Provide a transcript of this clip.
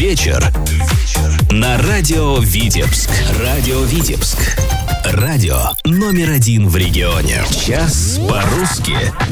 вечер на радио Витебск. Радио Витебск. Радио номер 1 в регионе. Час по-русски.